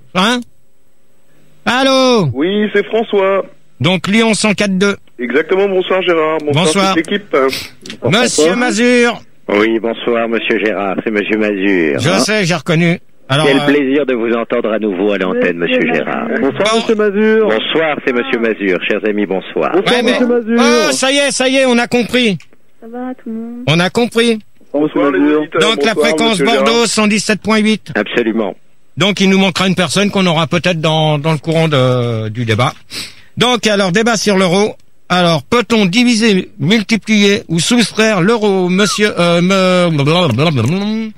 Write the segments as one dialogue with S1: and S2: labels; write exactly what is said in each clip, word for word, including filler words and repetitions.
S1: Hein? Allô?
S2: Oui, c'est François.
S1: Donc Lyon cent quatre deux.
S2: Exactement, bonsoir Gérard. Bonsoir,
S1: bonsoir.
S2: toute l'équipe.
S1: Monsieur Mazur.
S3: Oui, bonsoir Monsieur Gérard, c'est Monsieur Mazur.
S1: Je
S3: hein
S1: sais, j'ai reconnu. Alors,
S3: Quel
S1: euh...
S3: plaisir de vous entendre à nouveau à l'antenne, Monsieur, Monsieur Gérard.
S2: Bonsoir Monsieur Mazur.
S3: Bonsoir, c'est Monsieur Mazur, chers amis, bonsoir.
S2: Bonsoir
S1: ouais, mais...
S2: Monsieur Mazur.
S1: Oh, ça y est, ça y est, on a compris.
S4: Ça va tout le monde?
S1: On a compris.
S2: Bonsoir, les auditeurs.
S1: Donc
S2: bonsoir,
S1: la fréquence Bordeaux cent dix-sept point huit.
S3: Absolument.
S1: Donc il nous manquera une personne qu'on aura peut-être dans, dans le courant de, du débat. Donc alors débat sur l'euro. Alors peut-on diviser, multiplier ou soustraire l'euro, monsieur euh, me...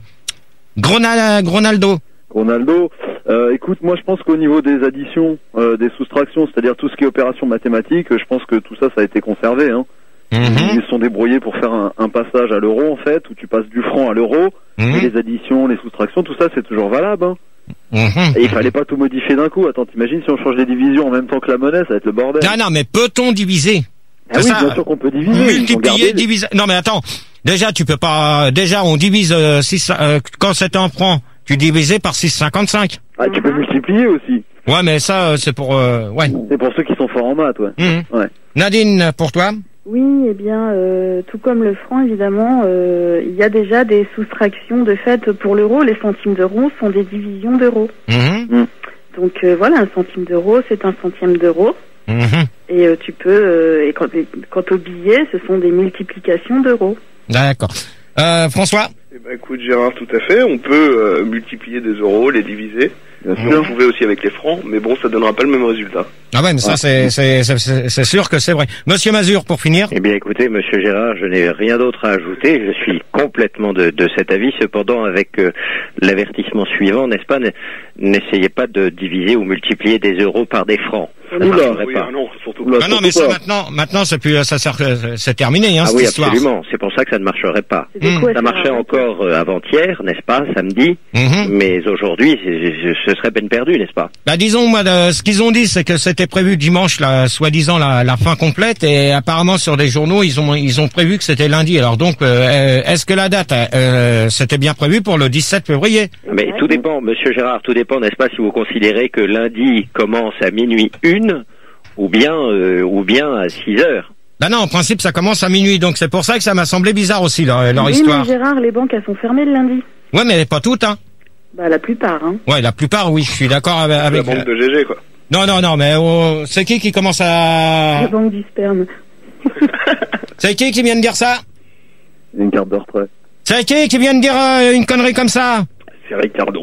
S1: Gronal, Gronaldo.
S5: Ronaldo, euh, écoute, moi je pense qu'au niveau des additions, euh, des soustractions, c'est-à-dire tout ce qui est opération mathématique, je pense que tout ça, ça a été conservé. Hein.
S1: Mm-hmm.
S5: Ils se sont débrouillés pour faire un, un passage à l'euro en fait, où tu passes du franc à l'euro,
S1: Mm-hmm.
S5: et les additions, les soustractions, tout ça c'est toujours valable. Hein.
S1: Mm-hmm.
S5: Et il fallait pas tout modifier d'un coup. Attends, t'imagines si on change les divisions en même temps que la monnaie, ça va être le bordel.
S1: Non, non, mais peut-on diviser?
S5: Ah oui,
S1: ça,
S5: bien sûr qu'on peut diviser.
S1: Multiplier, diviser. Non, mais attends. Déjà, tu peux pas. Déjà, on divise euh, six, euh, quand c'était en francs, tu divisais par six virgule cinquante-cinq.
S5: Ah, tu peux multiplier aussi.
S1: Ouais, mais ça, euh, c'est pour. Euh, ouais.
S5: C'est pour ceux qui sont forts en maths, ouais.
S1: Mmh.
S5: Ouais.
S1: Nadine, pour toi?
S4: Oui, eh bien, euh, tout comme le franc, évidemment, euh, il y a déjà des soustractions de fait pour l'euro. Les centimes d'euros sont des divisions d'euros.
S1: Mmh.
S5: Mmh.
S4: Donc euh, voilà, un centime d'euro, c'est un centième d'euro.
S1: Mmh.
S4: Et euh, tu peux, euh, et quand, et, quant aux billets, ce sont des multiplications d'euros.
S1: D'accord. Euh, François?
S2: Eh ben, écoute Gérard, tout à fait. On peut euh, multiplier des euros, les diviser.
S5: Bien
S2: Mais on pouvait aussi avec les francs, mais bon, ça donnera pas le même résultat.
S1: Ah ouais, mais ça, c'est, c'est, c'est, c'est sûr que c'est vrai. Monsieur Mazur, pour finir.
S3: Eh bien, écoutez, Monsieur Gérard, je n'ai rien d'autre à ajouter. Je suis complètement de, de cet avis. Cependant, avec euh, l'avertissement suivant, n'est-ce pas, n'essayez pas de diviser ou multiplier des euros par des francs. Ça ne marcherait
S2: Oui,
S3: pas.
S2: ah non, surtout
S5: Oula,
S2: pas.
S1: Ah non, mais ça maintenant, maintenant, c'est plus, ça sert, c'est terminé, hein,
S3: Ah
S1: cette
S3: oui,
S1: histoire.
S3: absolument. C'est pour ça que ça ne marcherait pas.
S4: C'était
S1: Mmh.
S4: quoi,
S3: Ça marchait
S4: Gérard?
S3: encore euh, avant-hier, n'est-ce pas, samedi.
S1: Mhm.
S3: Mais aujourd'hui, c'est- c'est- ce serait peine perdue, n'est-ce pas?
S1: Bah disons, moi, de- ce qu'ils ont dit, c'est que c'était prévu dimanche, la, soi-disant la, la fin complète, et apparemment sur des journaux, ils ont ils ont prévu que c'était lundi. Alors donc, euh, est-ce que la date, euh, c'était bien prévu pour le dix-sept février?
S3: Mais tout dépend, Monsieur Gérard, tout dépend, n'est-ce pas, si vous considérez que lundi commence à minuit une, ou bien euh, ou bien à six heures.
S1: Bah non, en principe, ça commence à minuit, donc c'est pour ça que ça m'a semblé bizarre aussi leur, leur
S4: Oui,
S1: histoire.
S4: mais Gérard, les banques, elles sont fermées le lundi.
S1: Ouais, mais pas toutes, hein.
S4: Bah, la plupart, hein.
S1: Ouais, la plupart, oui, je suis d'accord avec.
S2: La
S1: avec
S2: banque de G G, quoi.
S1: Non, non, non, mais oh, c'est qui qui commence
S4: La
S1: à.
S4: banque du sperme.
S1: C'est qui qui vient de dire ça?
S5: Une carte de retrait.
S1: C'est qui qui vient de dire euh, une connerie comme ça?
S2: C'est Ricardo.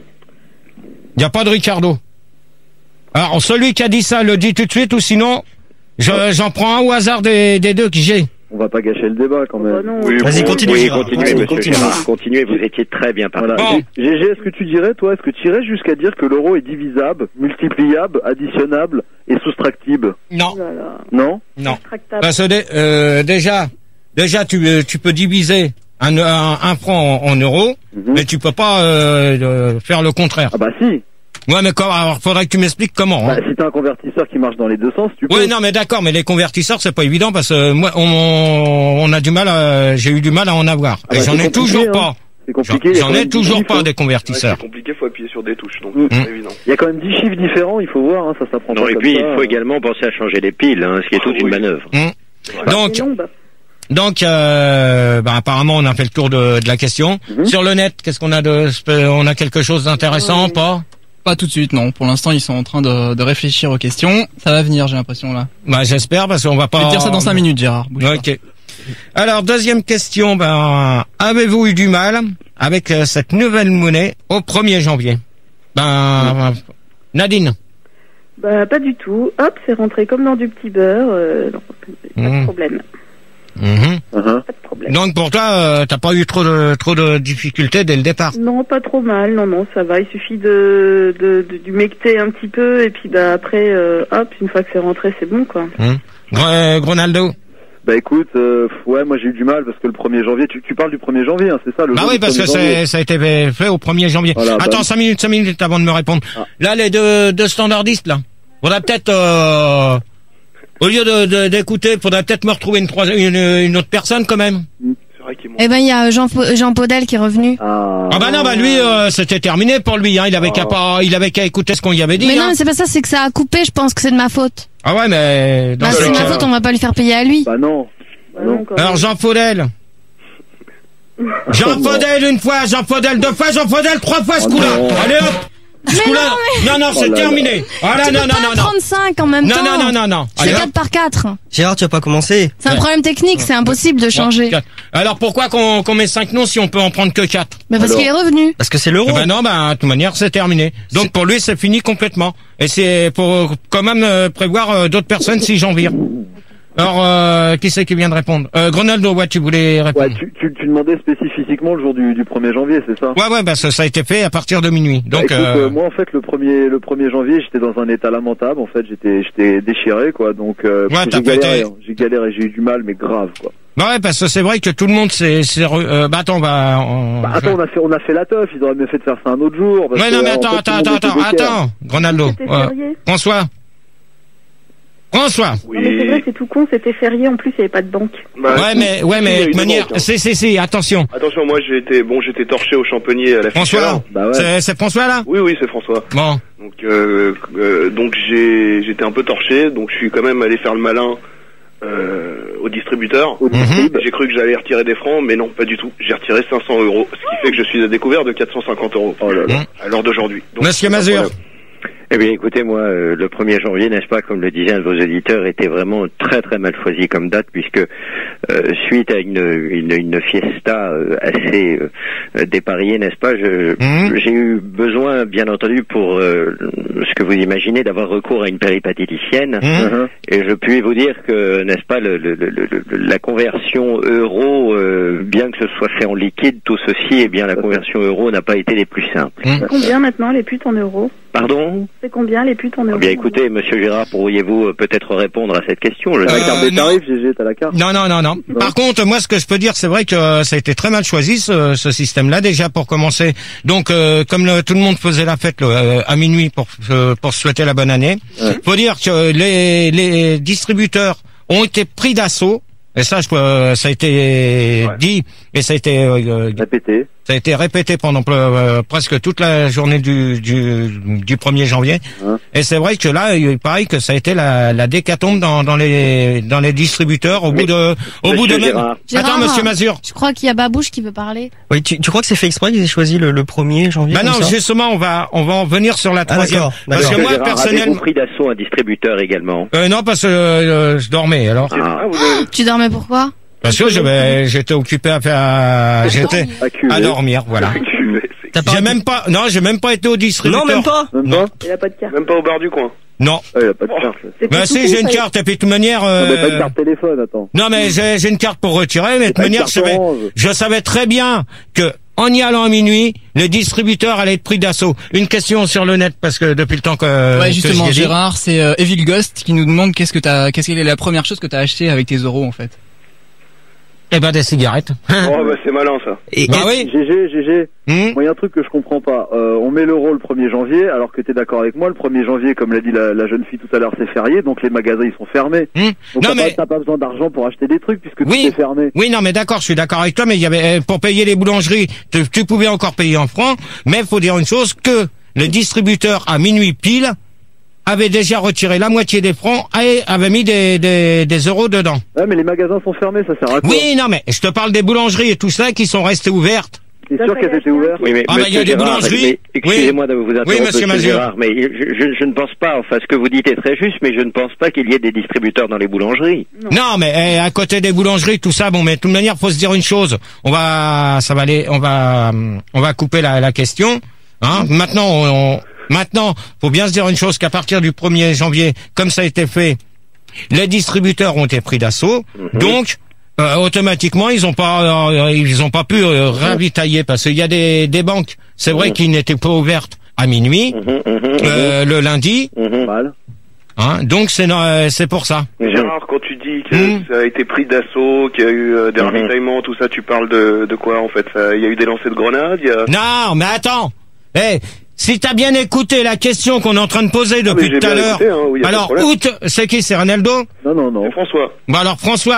S1: Y a pas de Ricardo. Alors, celui qui a dit ça le dit tout de suite, ou sinon, je, j'en prends un au hasard des, des deux que j'ai.
S5: On va pas gâcher le débat quand
S4: Bah
S5: même.
S4: non.
S2: Oui,
S6: Vas-y,
S2: bon,
S6: continue,
S3: Oui,
S6: Gérard.
S3: continuez,
S6: Continue,
S3: Monsieur
S6: continue.
S3: Gérard, continuez, vous étiez très bien parti.
S5: Voilà.
S1: Bon.
S5: G G, est-ce que tu dirais, toi, est-ce que tu irais jusqu'à dire que l'euro est divisable, multipliable, additionnable et soustractible?
S1: Non,
S4: Voilà.
S5: Non?
S1: non.
S4: Tractable.
S1: Parce que dé- euh, déjà, déjà, tu, euh, tu peux diviser un, un, un franc en, en euros,
S5: Mhm.
S1: mais tu peux pas euh, euh, faire le contraire.
S5: Ah bah si.
S1: Ouais, mais comment, alors faudrait que tu m'expliques comment.
S5: Bah,
S1: Hein.
S5: si t'as un convertisseur qui marche dans les deux sens, tu peux.
S1: Ouais, non, mais d'accord, mais les convertisseurs, c'est pas évident parce que moi, on, on a du mal, à, j'ai eu du mal à en avoir.
S5: Ah
S1: Et
S5: bah,
S1: j'en
S5: c'est
S1: ai
S5: compliqué,
S1: toujours
S5: hein.
S1: pas.
S5: C'est
S1: J'en,
S5: compliqué. il y a
S1: j'en
S5: quand
S1: ai
S5: même dix
S1: toujours
S5: chiffres,
S1: pas
S5: hein.
S1: des
S2: Ouais,
S1: convertisseurs.
S2: c'est compliqué, faut appuyer sur des touches, donc
S5: Mm.
S2: c'est
S1: Mm.
S2: pas évident.
S5: Il y a quand même dix chiffres différents, il faut voir, hein, ça s'apprend
S3: Non,
S5: pas
S3: et
S5: comme
S3: puis
S5: ça.
S3: il faut également penser à changer les piles, hein, ce qui est toute
S2: Ah,
S3: une
S2: oui.
S3: manœuvre.
S1: Hum. Donc,
S4: C'est long, bah.
S1: donc, euh, bah, apparemment, on a fait le tour de, de la question.
S5: Mhm.
S1: Sur le net, qu'est-ce qu'on a de, on a quelque chose d'intéressant,
S4: Ouais.
S1: pas?
S6: Pas tout de suite, non. Pour l'instant, ils sont en train de, de réfléchir aux questions. Ça va venir, j'ai l'impression, là.
S1: Bah, j'espère, parce qu'on va pas.
S6: Je vais te dire ça dans cinq minutes, Gérard. Bouge pas.
S1: Ok. Alors, deuxième question, ben, avez-vous eu du mal avec euh, cette nouvelle monnaie au premier janvier? Ben, Nadine.
S4: Bah, pas du tout. Hop, c'est rentré comme dans du petit beurre. Euh, non, pas de
S1: Mmh.
S4: problème.
S1: Mhm.
S5: Uh-huh.
S4: Pas de problème.
S1: Donc, pour toi, euh, t'as pas eu trop de, trop de difficultés dès le départ?
S4: Non, pas trop mal. Non, non, ça va. Il suffit de, de, de d'humecter un petit peu et puis bah après, euh, hop, une fois que c'est rentré, c'est bon quoi.
S1: Hum. Gr- Gronaldo.
S5: Bah écoute, euh, ouais, moi j'ai eu du mal parce que le premier janvier, tu, tu parles du premier janvier, hein, c'est ça le
S1: Bah
S5: jour
S1: oui,
S5: du
S1: parce que
S5: premier janvier.
S1: c'est, ça a été fait fait au premier janvier.
S5: Voilà,
S1: Attends,
S5: bah-
S1: cinq minutes, cinq minutes avant de me répondre.
S5: Ah.
S1: Là, les deux, deux standardistes, là. Faudrait peut-être, euh, au lieu de, de- d'écouter, faudrait peut-être me retrouver une troisième, une, une autre personne, quand même.
S2: C'est vrai qu'ils m'ont
S7: Eh ben, il y a Jean, Jean Podel qui est revenu.
S5: Ah,
S1: Ah bah non, bah lui, euh, c'était terminé pour lui. Hein. Il avait qu'à pas, il avait qu'à écouter ce qu'on y avait dit.
S7: Mais non,
S1: hein.
S7: mais c'est pas ça, c'est que ça a coupé, je pense que c'est de ma faute.
S1: Ah ouais, mais dans
S7: Bah,
S1: ce
S7: c'est de ma
S1: cas-
S7: faute, on va pas lui faire payer à lui.
S5: bah non. Bah non.
S4: quand
S1: Alors
S4: même.
S1: Jean Faudel. Jean Faudel une fois, Jean Faudel deux fois, Jean Faudel trois fois ce
S5: Oh
S1: coup-là.
S5: non.
S1: Allez hop. Ce coup-là. Non, non, c'est
S5: Oh là
S1: terminé. Ah là,
S7: Tu
S1: non,
S7: peux
S1: non,
S7: pas
S1: non, non.
S7: trente-cinq en même
S1: Non,
S7: temps.
S1: non, non, non, non.
S7: C'est
S1: Allez, hop.
S7: quatre par quatre.
S8: Gérard, tu vas pas commencer.
S7: C'est un problème technique, c'est impossible de changer.
S1: Quatre. Alors pourquoi qu'on qu'on met cinq noms si on peut en prendre que quatre?
S7: Mais parce
S5: Alors.
S7: qu'il est revenu.
S8: Parce que c'est l'euro.
S1: Eh ben non, ben de toute manière c'est terminé. Donc pour lui c'est fini complètement. Et c'est pour quand même euh, prévoir euh, d'autres personnes si j'en vire. Alors euh, qui c'est qui vient de répondre? euh, Gronaldo, ouais, tu voulais répondre?
S5: Ouais, tu, tu, tu demandais spécifiquement le jour du, du premier janvier, c'est ça?
S1: Ouais, ouais, bah ça, ça a été fait à partir de minuit.
S5: Bah,
S1: Donc
S5: écoute,
S1: euh,
S5: euh, moi en fait le premier le premier janvier j'étais dans un état lamentable, en fait j'étais j'étais déchiré quoi, donc euh,
S1: Ouais, t'as
S5: j'ai galéré,
S1: pété.
S5: hein. j'ai galéré, j'ai eu du mal mais grave quoi.
S1: bah ouais, parce que c'est vrai que tout le monde s'est, s'est re- euh, bah attends, on va. On...
S5: Bah, attends, on a fait on a fait la teuf, ils auraient mieux fait de faire ça un autre jour. parce
S1: Ouais,
S5: que,
S1: non, mais
S5: euh, en
S1: attends,
S5: fait,
S1: attends,
S5: tout le
S1: attends,
S5: monde
S1: attends,
S5: était décalé.
S1: attends, Gronaldo.
S4: C'était
S1: Ouais.
S4: férié.
S1: François. François.
S4: Non, mais c'est vrai, c'est tout con, c'était férié, en plus, il n'y avait pas de banque.
S2: Bah,
S1: Ouais,
S2: si,
S1: mais, ouais,
S2: si, il y a
S1: mais
S2: eu
S1: de
S2: des
S1: manière,
S2: banques, hein.
S1: c'est, c'est, c'est, attention.
S2: Attention, moi j'ai été bon, j'étais torché au Champenier à la
S1: François.
S2: Fischer.
S5: Bah ouais.
S1: C'est, c'est François là?
S2: Oui, oui, c'est François.
S1: Bon.
S2: Donc, euh, euh, donc j'ai, j'étais un peu torché, donc je suis quand même allé faire le malin euh, au distributeur.
S5: Au distrib.
S2: J'ai cru que j'allais retirer des francs, mais non, pas du tout. J'ai retiré cinq cents euros, ce qui fait que je suis à découvert de quatre cent cinquante euros.
S5: Oh là là.
S1: Mmh.
S2: À l'heure d'aujourd'hui. Donc,
S1: Monsieur
S2: c'est un
S1: Mazur.
S2: problème.
S3: Eh bien, écoutez, moi, euh, le premier janvier, n'est-ce pas, comme le disait un de vos auditeurs, était vraiment très très mal choisi comme date, puisque euh, suite à une une, une fiesta euh, assez euh, dépareillée, n'est-ce pas, je,
S1: Mmh.
S3: j'ai eu besoin, bien entendu, pour euh, ce que vous imaginez, d'avoir recours à une péripatéticienne.
S1: Mmh.
S5: Uh-huh.
S3: Et je puis vous dire que, n'est-ce pas, le, le, le, le- la conversion euro, euh, bien que ce soit fait en liquide, tout ceci, eh bien, la conversion euro n'a pas été des plus simples.
S4: C'est combien maintenant les putes en euros?
S3: Pardon?
S4: C'est combien les putes en euros?
S3: Eh bien, écoutez, Monsieur Gérard, pourriez-vous euh, peut-être répondre à cette question? Je-
S5: La
S1: Euh,
S5: carte des
S1: non.
S5: tarifs, G G, t'as la carte?
S1: Non, non, non, non. Par contre, moi, ce que je peux dire, c'est vrai que euh, ça a été très mal choisi, ce, ce système-là, déjà, pour commencer. Donc, euh, comme le- tout le monde faisait la fête là, euh, à minuit pour, euh, pour se souhaiter la bonne année,
S5: Ouais.
S1: faut dire que les, les distributeurs ont été pris d'assaut. Et ça, je, euh, ça a été
S2: Ouais.
S1: dit et ça a été, euh,
S5: Répété.
S1: ça a été répété pendant euh, presque toute la journée du du, du premier janvier.
S5: Hein.
S1: Et c'est vrai que là, il paraît que ça a été la, la décatombe dans, dans les dans les distributeurs au
S3: Mais,
S1: bout de au bout de
S3: Monsieur
S1: même.
S3: Gérard.
S7: Gérard.
S1: Attends, Monsieur Mazur.
S7: Je crois qu'il y a Babouche qui veut parler.
S8: Oui, tu, tu crois que c'est fait exprès qu'ils aient choisi le, le premier janvier
S1: Bah
S8: comme
S1: non,
S8: ça
S1: justement, on va on va en venir sur la troisième.
S8: d'accord,
S1: Parce
S8: d'accord.
S1: que moi,
S3: Gérard,
S1: personnellement,
S3: avez-vous pris d'assaut un distributeur également?
S1: euh, non, parce que euh, je dormais. Alors,
S3: Ah.
S2: Ah, vous avez...
S7: Tu dormais pourquoi?
S1: parce que je vais- j'étais occupé à faire, j'étais
S5: Acculé.
S1: à dormir, voilà.
S2: c'est-
S8: T'as pas
S1: J'ai même pas, non, j'ai même pas été au distributeur.
S8: Non, même pas.
S5: Même
S1: Non.
S5: pas?
S4: Il a pas de carte.
S2: Même pas au bar du coin.
S1: Non.
S5: Ah, il a pas de carte. là.
S4: C'était
S1: Bah
S4: tout
S1: si,
S4: con,
S1: j'ai une
S4: ça.
S1: carte. Et puis de toute manière.
S5: On
S1: Euh...
S5: n'a pas de carte téléphone, attends.
S1: Non, mais j'ai j'ai une carte pour retirer. Mais de toute
S5: pas une
S1: manière,
S5: carte
S1: je savais,
S5: orange.
S1: je savais très bien que en y allant à minuit, le distributeur allait être pris d'assaut. Une question sur le net parce que depuis le temps que.
S6: Ouais,
S1: que
S6: justement,
S1: j'y ai dit.
S6: Gérard, c'est euh, Evil Ghost qui nous demande qu'est-ce que t'as, qu'est-ce qu'elle est la première chose que t'as acheté avec tes euros en fait.
S1: Eh ben des cigarettes.
S2: Oh, bah c'est malin ça.
S8: Et,
S1: Bah
S8: et-
S1: oui.
S5: G G, G G.
S1: Hmm.
S5: Moi, il y a un truc que je comprends pas. Euh, on met l'euro le premier janvier, alors que t'es d'accord avec moi, le premier janvier, comme l'a dit la, la jeune fille tout à l'heure, c'est férié, donc les magasins, ils sont fermés.
S1: Hmm.
S5: Donc
S1: Non
S5: t'as
S1: mais.
S5: pas, t'as pas besoin d'argent pour acheter des trucs, puisque
S1: Oui.
S5: tout est fermé.
S1: Oui, non, mais d'accord, je suis d'accord avec toi, mais il y avait, euh, pour payer les boulangeries, tu, tu pouvais encore payer en francs, mais il faut dire une chose, que le distributeur, à minuit pile, avait déjà retiré la moitié des francs et avait mis des, des, des euros dedans.
S5: Ouais, mais les magasins sont fermés, ça sert à quoi?
S1: Oui, non, mais je te parle des boulangeries et tout ça qui sont restées ouvertes.
S5: T'es
S4: Ça
S5: sûr
S4: fait
S5: qu'elles étaient
S4: acheter un
S5: ouvertes?
S3: Oui, mais
S1: Ah, bah, il y a
S3: Monsieur
S1: des
S3: Gérard,
S1: boulangeries.
S3: mais excusez-moi de vous interrompre,
S1: Oui, monsieur Mazur.
S3: Gérard, mais je, je, je ne pense pas, enfin, ce que vous dites est très juste, mais je ne pense pas qu'il y ait des distributeurs dans les boulangeries.
S4: Non.
S1: Non, mais eh, à côté des boulangeries, tout ça, bon, mais de toute manière, faut se dire une chose. On va, ça va aller, on va, hum, on va couper la, la question. Hein. Maintenant, on, on- maintenant, faut bien se dire une chose qu'à partir du premier janvier, comme ça a été fait, les distributeurs ont été pris d'assaut, donc. Euh, automatiquement, ils ont pas, euh, ils ont pas pu euh, ravitailler parce qu'il y a des, des banques, c'est vrai, qui n'étaient pas ouvertes à minuit
S3: Mhm, mhm, mhm,
S1: euh, le lundi,
S3: mhm.
S5: Mal.
S1: hein, donc c'est euh, c'est pour ça.
S2: Gérard, quand tu dis que
S1: Hmm.
S2: ça a été pris d'assaut, qu'il y a eu euh, des
S3: Mhm.
S2: ravitaillements, tout ça, tu parles de, de quoi en fait ça, il y a eu des lancers de grenades, il y a...
S1: Non, mais attends, eh, si t'as bien écouté la question qu'on est en train de poser
S2: Ah, mais
S1: depuis
S2: j'ai
S1: tout à
S2: bien
S1: l'heure,
S2: écouté, hein, oui, y a pas de
S1: alors
S2: problème.
S1: août, c'est qui, c'est Ronaldo?
S5: Non, non, non.
S2: C'est François.
S1: Bah alors François,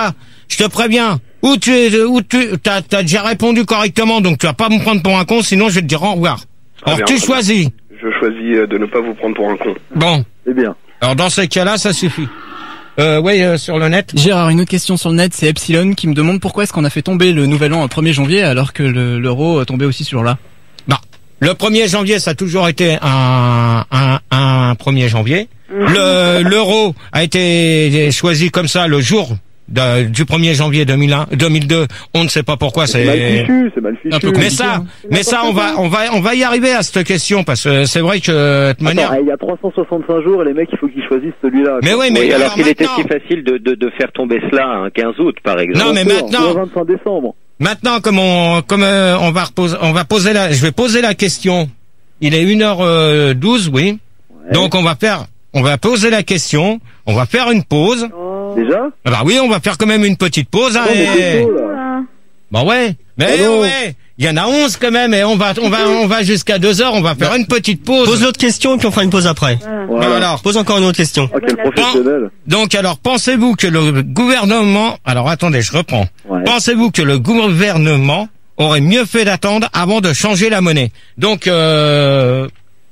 S1: je te préviens. Ou tu es, ou tu, t'as, t'as déjà répondu correctement, donc tu vas pas me prendre pour un con, sinon je vais te dire au revoir.
S2: Ah,
S1: Alors
S2: bien,
S1: tu
S2: bien.
S1: choisis.
S2: Je choisis euh, de ne pas vous prendre pour un con.
S1: Bon.
S5: C'est bien.
S1: Alors dans ces cas-là, ça suffit. Euh, oui, euh, sur le net.
S6: Gérard, une autre question sur le net, c'est Epsilon qui me demande pourquoi est-ce qu'on a fait tomber le nouvel an au premier janvier alors que le- l'euro tombait aussi ce jour-là.
S1: Bah, le premier janvier, ça a toujours été un, un, un premier janvier. Le, l'euro a été choisi comme ça le jour de- du premier janvier deux mille un, deux mille deux. On ne sait pas pourquoi.
S5: C'est mal
S1: C'est
S5: fichu, c'est mal fichu.
S6: Un peu
S1: mais
S6: compliqué,
S1: ça,
S6: hein.
S1: mais ça, on va, on va, on va y arriver à cette question parce que c'est vrai que de toute manière.
S5: Attends, il y a trois cent soixante-cinq jours et les mecs, il faut qu'ils choisissent celui-là.
S1: Mais
S5: quoi.
S1: oui, mais
S3: Oui, alors
S1: alors
S3: qu'il était si
S1: maintenant-
S3: facile de, de, de faire tomber cela un quinze août, par exemple.
S1: Non, mais
S5: Bien sûr,
S1: maintenant-
S5: Le vingt-cinq décembre.
S1: Maintenant, comme on, comme euh, on va reposer, on va poser la, je vais poser la question. Il est une heure douze, oui.
S5: Ouais.
S1: Donc on va faire, on va poser la question. On va faire une pause.
S4: Oh.
S5: Déjà
S1: Ah bah oui, on va faire quand même une petite pause. Hein,
S5: Oh, mais c'est
S1: et-
S5: beau, là.
S4: Voilà.
S1: Bah ouais. Mais
S5: Ah non.
S1: ouais. Il y en a onze quand même et on va, on va, on va jusqu'à deux heures. On va faire une petite pause.
S8: Pose l'autre question et puis on fera une pause après.
S4: Voilà.
S5: Voilà.
S1: Voilà.
S8: Pose encore une autre question.
S5: Ah, quel
S4: Voilà.
S5: professionnel.
S1: Donc alors, pensez-vous que le gouvernement, alors attendez, je reprends.
S5: Ouais.
S1: Pensez-vous que le gouvernement aurait mieux fait d'attendre avant de changer la monnaie? Donc, euh,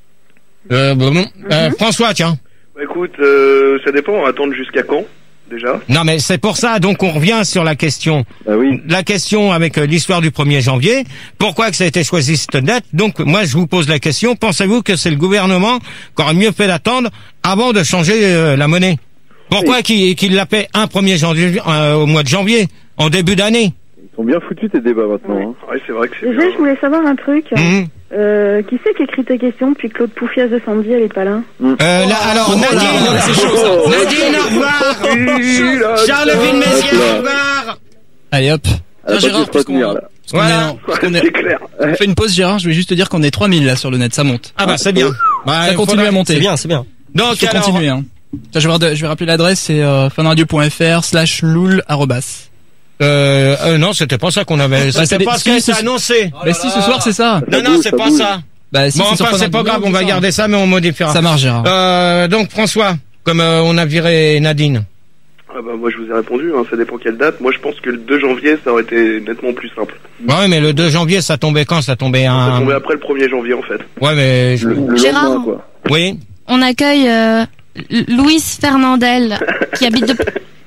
S1: euh, bon, euh, François, tiens.
S2: Bah, écoute, euh, ça dépend. On va attendre jusqu'à quand, déjà?
S1: Non, mais c'est pour ça. Donc, on revient sur la question.
S5: Bah oui.
S1: La question avec euh, l'histoire du premier janvier. Pourquoi que ça a été choisi cette date? Donc, moi, je vous pose la question. Pensez-vous que c'est le gouvernement qui aurait mieux fait d'attendre avant de changer euh, la monnaie? Pourquoi qu'il qu'il l'a fait un premier janvier, euh, au mois de janvier, en début d'année?
S5: Ils sont bien foutus tes débats maintenant. Hein.
S2: Ouais, c'est vrai que c'est
S4: Déjà,
S2: bien.
S4: je voulais savoir un truc.
S1: Mhm.
S4: Euh, qui c'est qui écrit tes questions depuis Claude Poufias de Samedi, elle est pas là?
S1: Euh, là, alors, Nadine,
S6: non, mais c'est chaud, ça.
S1: Nadine, au revoir. Charles Ville-Mézières, au revoir.
S6: Allez hop.
S5: Elle a
S6: Tiens,
S5: pas
S6: Gérard,
S5: pu se
S6: puisqu'on
S5: retenir, là.
S6: puisqu'on
S1: Voilà.
S6: est en- puisqu'on est-
S2: C'est clair.
S6: on fait une pause, Gérard, je vais juste te dire qu'on est trois mille là sur le net, ça monte.
S1: Ah bah, c'est bien. Bah,
S6: Ça
S1: il
S6: continue
S1: faudra-
S6: à monter.
S8: C'est bien, c'est bien.
S1: Donc,
S6: Il faut
S1: alors,
S6: continuer, hein. Tiens, je vais, voir- je vais rappeler l'adresse, c'est euh, funradio.fr slash loul arrobas.
S1: euh, euh, non, c'était pas ça qu'on avait,
S6: Bah, c'est
S1: c'était
S6: des-
S1: pas ce qui a
S6: si,
S1: été
S6: c'est-
S1: annoncé.
S6: Bah si, ce soir, c'est ça.
S1: Non,
S5: Ça
S1: non,
S5: bouge,
S1: c'est
S5: ça
S1: pas
S5: bouge.
S1: ça.
S6: Bah si,
S1: Bon,
S6: c'est sur
S1: enfin, c'est pas
S6: Fun Radio.
S1: grave, on va
S6: Ça.
S1: garder ça, mais on modifiera.
S6: Ça marche, Gérard.
S1: Euh, donc, François, comme euh, on a viré Nadine.
S2: Ah bah, moi, je vous ai répondu. Hein, ça dépend quelle date. Moi, je pense que le deux janvier, ça aurait été nettement plus simple.
S1: Ouais, mais le deux janvier, ça tombait quand? Ça tombait
S2: Ça
S1: un...
S2: tombait après le premier janvier, en fait.
S1: Ouais, mais... je-
S5: Le, le
S7: Gérard.
S5: lendemain, quoi.
S1: Oui.
S7: On accueille euh, L- Louis Fernandel qui habite de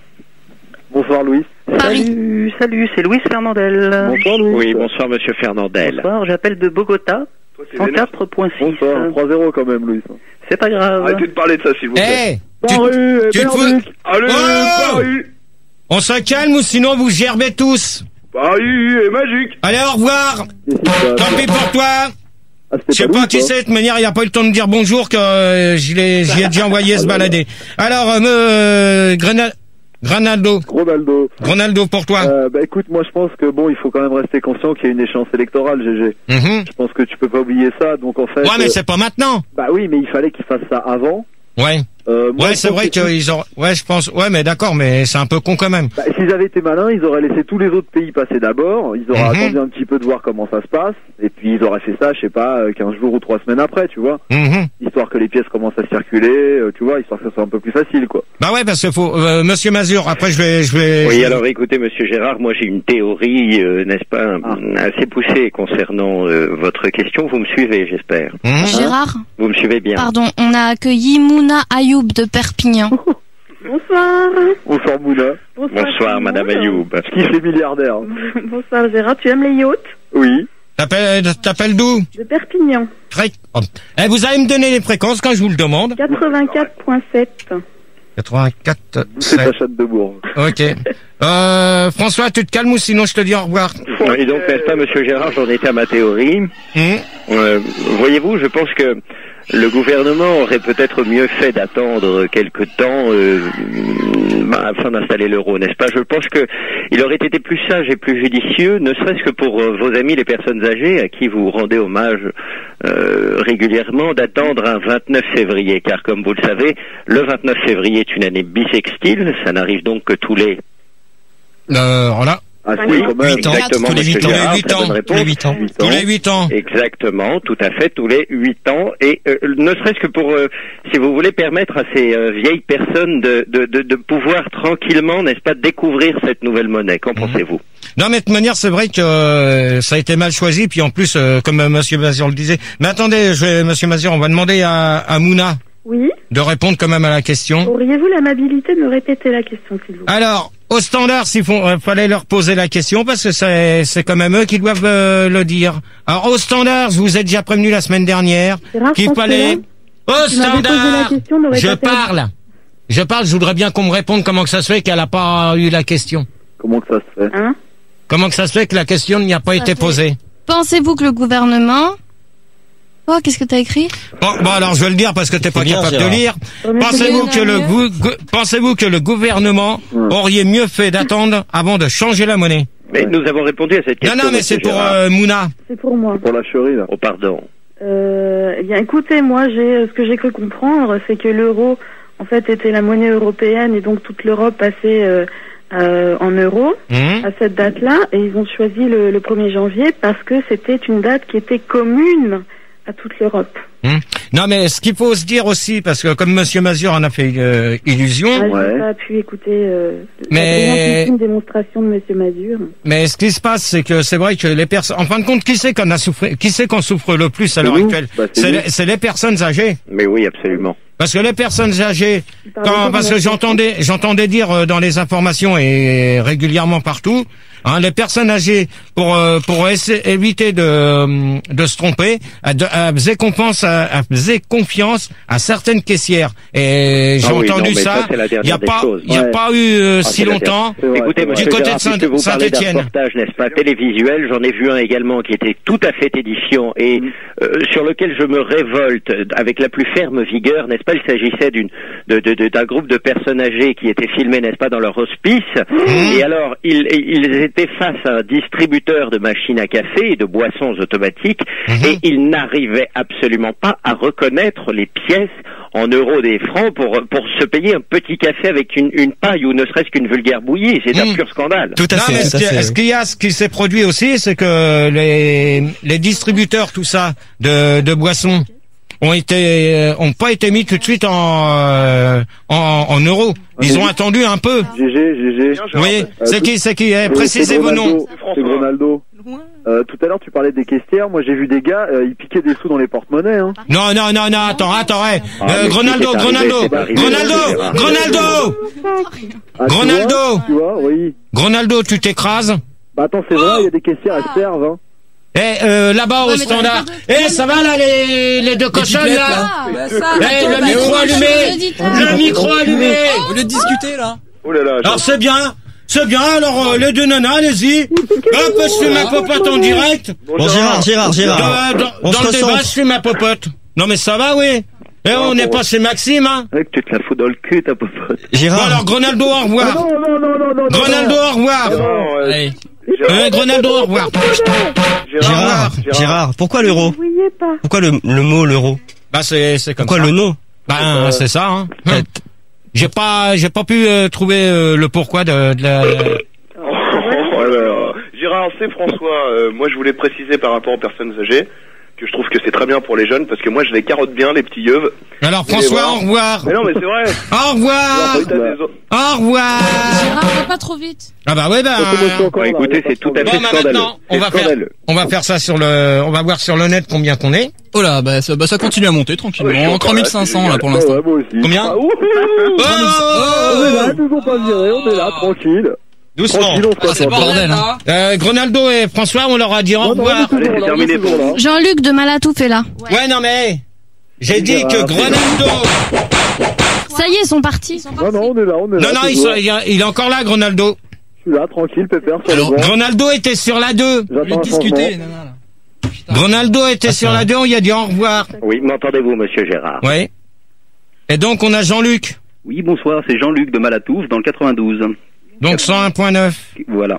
S5: Bonsoir Louis.
S7: Paris.
S9: Salut, salut, c'est Louis Fernandel.
S5: Bonsoir Louis.
S3: Oui, bonsoir Monsieur Fernandel.
S9: Bonsoir, j'appelle de Bogota,
S2: Toi, t'es vénère.
S9: cent quatre point six.
S5: Bonsoir. trois zéro quand même Louis.
S9: C'est pas grave.
S2: Arrêtez de parler de ça, s'il vous plaît.
S1: Eh, tu,
S5: Paris et
S1: tu te fous-
S5: Berluc.
S2: Allez,
S1: Oh
S2: Paris.
S1: on se calme ou sinon vous gerbez tous.
S2: Paris est magique.
S1: Allez, au revoir.
S5: Qu'est-ce qui se passe
S1: Tant pis pour toi.
S5: Ah,
S1: Je sais
S5: c'était
S1: pas
S5: Louis,
S1: qui
S5: quoi.
S1: c'est, de toute manière, il a pas eu le temps de dire bonjour que euh, je l'ai, j'y ai déjà envoyé se balader. Alors, euh, me, euh, Grena- Granaldo,
S5: Ronaldo.
S1: Ronaldo pour toi.
S5: Euh, bah écoute, moi je pense que bon, il faut quand même rester conscient qu'il y a une échéance électorale, G G.
S1: Mhm.
S5: Je pense que tu peux pas oublier ça, donc en fait.
S1: Ouais, mais
S5: euh,
S1: c'est pas maintenant.
S5: Bah oui, mais il fallait qu'il fasse ça avant.
S1: Ouais.
S5: Euh, moi,
S1: Ouais,
S5: je
S1: c'est
S5: pense
S1: vrai
S5: que-
S1: qu'ils ont, ouais, je pense, ouais, mais d'accord, mais c'est un peu con quand même.
S5: Bah, s'ils avaient été malins, ils auraient laissé tous les autres pays passer d'abord. Ils auraient
S1: Mhm.
S5: attendu un petit peu de voir comment ça se passe. Et puis ils auraient fait ça, je sais pas, euh, quinze jours ou trois semaines après, tu vois.
S1: Mhm.
S5: Histoire que les pièces commencent à circuler, euh, tu vois, histoire que ça soit un peu plus facile, quoi.
S1: Bah ouais, parce qu'il faut, euh, Monsieur Mazur, après je vais, je vais.
S3: Oui,
S1: je-
S3: alors écoutez, Monsieur Gérard, moi j'ai une théorie, euh, n'est-ce pas,
S5: Ah.
S3: assez poussée concernant euh, votre question. Vous me suivez, j'espère.
S1: Mhm.
S7: Gérard.
S3: Vous me suivez bien.
S7: Pardon, on a accueilli Mouna Ayoub de Perpignan.
S4: Bonsoir.
S5: Bonsoir Mouna.
S4: Bonsoir,
S3: Bonsoir,
S4: tout le
S3: Madame
S4: monde.
S3: Ayoub.
S5: Qui est milliardaire.
S4: Bonsoir Gérard, tu aimes les yachts?
S5: Oui.
S1: T'appelles, t'appelles d'où?
S4: De Perpignan.
S1: Très- oh. Eh, vous allez me donner les fréquences quand je vous le demande.
S4: quatre-vingt-quatre point sept.
S1: quatre-vingt-quatre.
S5: C'est
S1: sept.
S5: la chatte de Bourg.
S1: Ok. Euh, François, tu te calmes ou sinon je te dis au revoir.
S3: Et donc, n'est-ce pas, Monsieur Gérard, j'en étais à ma théorie.
S1: Hum.
S3: Euh, voyez-vous, je pense que le gouvernement aurait peut-être mieux fait d'attendre quelque temps euh, bah, afin d'installer l'euro, n'est-ce pas? Je pense que il aurait été plus sage et plus judicieux, ne serait-ce que pour euh, vos amis les personnes âgées à qui vous rendez hommage euh, régulièrement, d'attendre un vingt-neuf février, car comme vous le savez, le vingt-neuf février est une année bissextile, ça n'arrive donc que tous les...
S1: Euh, voilà.
S5: Ah,
S4: Cinq
S5: si,
S4: ans.
S5: quand même.
S8: Huit ans.
S3: Exactement,
S8: Tous les
S3: monsieur
S8: huit ans.
S3: Gérard,
S1: Tous les huit
S3: très bonne
S1: ans.
S3: réponse.
S8: Tous les huit ans.
S5: Huit
S1: Tous les huit ans.
S3: Exactement, tout à fait, tous les huit ans. Et euh, ne serait-ce que pour, euh, si vous voulez, permettre à ces euh, vieilles personnes de, de, de, de pouvoir tranquillement, n'est-ce pas, découvrir cette nouvelle monnaie. Qu'en
S1: Mhm.
S3: pensez-vous?
S1: Non, mais de toute manière, c'est vrai que euh, ça a été mal choisi. Puis en plus, euh, comme euh, Monsieur Mazur le disait. Mais attendez, je vais, Monsieur Mazur, on va demander à, à Mouna
S4: Oui.
S1: de répondre quand même à la question.
S4: Auriez-vous l'amabilité de me répéter la question, s'il vous plaît?
S1: Alors, au standard, s'il faut, euh, fallait leur poser la question parce que c'est, c'est quand même eux qui doivent euh, le dire. Alors, au standard, je vous ai déjà prévenu la semaine dernière
S4: Gérard,
S1: qu'il
S4: François,
S1: fallait. Au
S4: tu m'avais posé la
S1: standard,
S4: question, n'aurais
S1: je
S4: pas perdu.
S1: parle. Je parle. Je voudrais bien qu'on me réponde comment que ça se fait qu'elle a pas eu la question.
S5: Comment que ça se fait?
S4: Hein?
S1: Comment que ça se fait que la question n'y a pas été
S7: fait.
S1: posée.
S7: Pensez-vous que le gouvernement... Oh, qu'est-ce que t'as écrit?
S1: Bon, bon, alors je vais le dire parce que t'es pas
S8: bien,
S1: capable
S8: Gérard.
S1: de lire.
S4: Remets-
S1: Pensez-vous
S7: c'est
S1: que le
S7: mieux.
S1: gou- gou- pensez-vous que le gouvernement
S5: Hmm.
S1: aurait mieux fait d'attendre avant de changer la monnaie?
S3: Mais nous avons répondu à cette
S1: Non,
S3: question.
S1: non, mais
S3: monsieur
S1: c'est pour
S3: Gérard.
S1: euh, Mouna.
S4: C'est pour moi.
S5: Pour la chérie, là.
S3: Oh, pardon.
S4: Euh, eh bien, écoutez, moi, j'ai ce que j'ai cru comprendre, c'est que l'euro, en fait, était la monnaie européenne et donc toute l'Europe passait euh, euh, en euros
S1: Hum.
S4: à cette date-là, et ils ont choisi le, le premier janvier parce que c'était une date qui était commune à toute l'Europe.
S1: Hum. Non, mais ce qu'il faut se dire aussi, parce que comme Monsieur Mazur en a fait euh, illusion,
S4: Ah,
S5: Ouais.
S4: j'ai pas pu écouter euh,
S1: Mais-
S4: la brillantissime démonstration de Monsieur Mazur.
S1: mais ce qui se passe, c'est que c'est vrai que les personnes, en fin de compte, qui c'est qu'on a souffert, qui c'est qu'on souffre le plus à l'heure
S5: nous.
S1: actuelle?
S5: Bah, c'est
S1: C'est
S5: nous.
S1: les, c'est les personnes âgées.
S3: Mais oui, absolument.
S1: Parce que les personnes âgées,
S4: Il parle
S1: quand,
S4: encore
S1: parce
S4: de
S1: que
S4: la-
S1: j'entendais, j'entendais dire euh, dans les informations et régulièrement partout, hein, les personnes âgées, pour euh, pour essayer, éviter de euh, de se tromper, elles de- elles faisaient confiance, à, elles faisaient confiance à certaines caissières. Et j'ai
S3: Ah oui,
S1: entendu
S3: non, mais
S1: ça.
S3: ça, c'est la
S1: Il y a
S3: dernière des
S1: pas,
S3: choses.
S1: il y a
S5: Ouais.
S1: pas eu euh,
S3: Ah,
S1: si
S3: c'est la
S1: longtemps.
S5: C'est vrai,
S3: Écoutez,
S5: c'est vrai.
S3: monsieur
S1: Du côté
S3: Gérard,
S1: de Saint-
S3: puisque vous parlez d'un
S1: Saint-Étienne.
S3: reportage, n'est-ce pas, télévisuel, j'en ai vu un également qui était tout à fait édifiant et
S5: Mm.
S3: euh, sur lequel je me révolte avec la plus ferme vigueur, n'est-ce pas? Il s'agissait d'une de, de, de- d'un groupe de personnes âgées qui étaient filmées, n'est-ce pas, dans leur hospice.
S1: Mmh.
S3: Et alors, ils, ils étaient face à un distributeur de machines à café et de boissons automatiques
S1: Mmh.
S3: et ils n'arrivaient absolument pas à reconnaître les pièces en euros des francs pour pour se payer un petit café avec une, une paille ou ne serait-ce qu'une vulgaire bouillie. C'est un
S1: Mm.
S3: pur scandale.
S8: Tout à
S1: Non, mais
S8: fait,
S1: ce
S8: tout à
S1: qui-
S8: fait.
S1: ce qu'il y a, ce qui s'est produit aussi, c'est que les, les distributeurs, tout ça, de, de boissons, ont été, euh, ont pas été mis tout de suite en, euh, en, en euros. Ils ont attendu un peu.
S5: G G, G G.
S1: Oui, c'est qui, c'est qui, eh, précisez vos noms.
S5: C'est Ronaldo. Euh, tout à l'heure, tu parlais des caissières. Moi, j'ai vu des gars, euh, ils piquaient des sous dans les porte-monnaies. Hein.
S1: Non, non, non, non, attends, attends, eh.
S3: Ah,
S1: Euh,
S3: mais
S1: Gronaldo,
S3: c'est arrivé,
S1: Gronaldo,
S3: c'est arrivé,
S1: Gronaldo,
S3: c'est
S1: Gronaldo,
S5: Ah, tu
S1: Ronaldo.
S5: vois, Tu vois, oui.
S1: Gronaldo, tu t'écrases.
S5: Bah attends, c'est vrai, il y a des caissières, elles servent. Hein.
S1: Eh, euh, là-bas au
S7: Ouais, mais
S1: standard.
S7: t'as
S1: Eh, ça va là, les, les deux cochonnes là?
S6: Bah,
S7: ça,
S1: Eh,
S7: attends,
S1: le
S7: bah,
S1: micro
S7: attends,
S1: allumé.
S7: je dis pas.
S1: Le micro allumé.
S6: Au lieu de discuter, là.
S2: Oh là là,
S1: Alors c'est bien, c'est bien, alors euh, les deux nanas, allez-y. Hop, je fais ma popote en direct.
S8: Bon, Gérard, Gérard, Gérard.
S1: Dans, dans,
S8: On
S1: dans
S8: se
S1: le débat,
S8: recentre.
S1: je fais ma popote. Non mais ça va, oui. Eh, on n'est pas chez Maxime, hein.
S3: Ouais, que tu te la fous dans le cul, ta popote.
S1: Bon
S8: Gérard.
S1: alors, Gronaldo, au
S5: Ah
S1: revoir.
S5: non, non, non, non, non.
S1: Gronaldo, au revoir.
S2: Non, euh,
S6: Allez.
S1: Euh, Gronaldo, au revoir.
S8: Gérard, Gérard, pourquoi l'euro?
S4: Vous voyez pas.
S8: Pourquoi le, le mot l'euro?
S1: Bah c'est c'est comme
S8: Pourquoi
S1: ça.
S8: le nom?
S1: Ben c'est ça, hein. J'ai pas j'ai pas pu euh, trouver euh, le pourquoi de, de la.
S2: Oh là là. Gérard, c'est François. Euh, moi, je voulais préciser par rapport aux personnes âgées que je trouve que c'est très bien pour les jeunes parce que moi, je les carotte bien, les petits yeux.
S1: Alors François, au revoir.
S2: Mais non, mais c'est vrai.
S1: Au revoir.
S2: Alors, t'as des autres-
S1: Au revoir.
S7: Gérard, va pas trop vite.
S1: Ah bah ouais, bah.
S3: Bon, écoutez, c'est tout à
S1: Bon,
S3: fait
S1: bah
S3: scandaleux.
S1: maintenant, on
S3: C'est
S1: va faire,
S3: scandaleux.
S1: on va faire ça sur le, on va voir sur le net combien qu'on est.
S6: Oh là, bah ça, bah, ça continue à monter
S2: Ouais, je
S6: tranquillement.
S2: suis
S6: trois mille cinq cents là pour
S5: Ah
S6: l'instant.
S5: ouais, moi aussi.
S1: Combien
S5: Ah, ouh,
S1: Oh
S5: on est là, ils nous ont pas virés, on est là, tranquille.
S1: Doucement.
S5: Tranquille, on se
S6: Ah, c'est le
S5: concentre.
S6: bordel, hein.
S1: Euh, Gronaldo et François, on leur a dit au
S5: Non, non, on est
S1: revoir.
S5: toujours
S3: Allez, c'est
S5: là,
S3: terminé
S5: on est toujours
S3: pour
S5: là.
S7: Jean-Luc de Malatouf est là.
S1: Ouais, non mais, j'ai dit que Gronaldo.
S7: Ça y est, ils sont partis.
S5: Non, non, on est là, on est là.
S1: Non, non, il,
S5: toujours.
S1: sont- il est- il est encore là, Gronaldo.
S5: Je suis là, tranquille, pépère, sur le
S6: Alors,
S5: banc.
S1: Gronaldo était sur la deux.
S6: Au lieu
S5: J'attends
S6: de
S5: un
S6: discuter, les
S5: changement.
S6: nanas, là. Putain.
S1: Gronaldo était sur la deux, on y a dit au revoir.
S3: Oui, m'entendez-vous, monsieur Gérard?
S1: Ouais. Et donc, on a Jean-Luc.
S10: Oui, bonsoir, c'est Jean-Luc de Malatouf dans le quatre-vingt-douze.
S1: Donc, cent un virgule neuf.
S10: Voilà.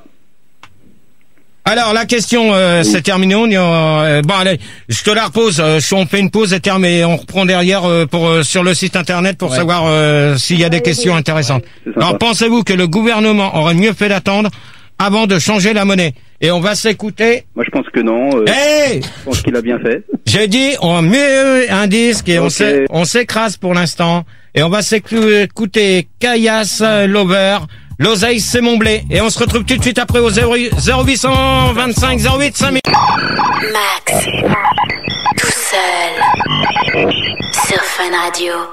S1: Alors, la question, euh, c'est terminé. On y a, euh, bon, allez, je te la repose. Euh, si on fait une pause et terme et on reprend derrière euh, pour euh, sur le site internet pour
S6: Ouais.
S1: savoir euh, s'il y a des questions intéressantes.
S10: C'est sympa.
S1: Alors, pensez-vous que le gouvernement aurait mieux fait d'attendre avant de changer la monnaie. Et on va s'écouter.
S10: Moi, je pense que non. Euh,
S1: hey
S10: je pense qu'il a bien fait.
S1: J'ai dit, on met un disque et
S10: okay.
S1: on s'é- on s'écrase pour l'instant. Et on va s'écouter Caillasse Lover. L'oseille, c'est mon blé. Et on se retrouve tout de suite après au zéro huit cent vingt-cinq zéro huit cinq mille.
S11: Max, tout seul, sur Fun Radio.